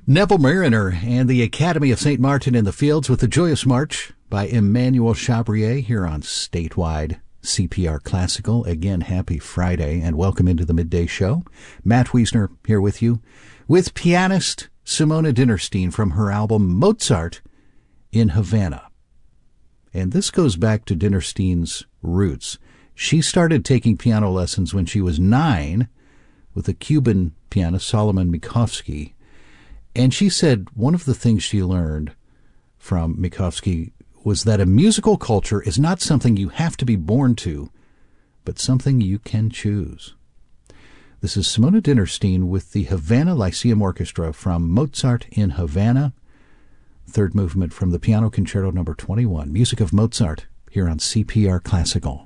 Neville Mariner and the Academy of St. Martin in the Fields with the Joyous March by Emmanuel Chabrier here on Statewide CPR Classical. Again, happy Friday and welcome into the Midday Show. Matt Wiesner here with you with pianist Simona Dinnerstein from her album Mozart in Havana. And this goes back to Dinnerstein's roots. She started taking piano lessons when she was 9 with a Cuban pianist, Solomon Mikovsky. And she said one of the things she learned from Mikovsky was that a musical culture is not something you have to be born to, but something you can choose. This is Simona Dinnerstein with the Havana Lyceum Orchestra from Mozart in Havana, third movement from the Piano Concerto No. 21, music of Mozart, here on CPR Classical.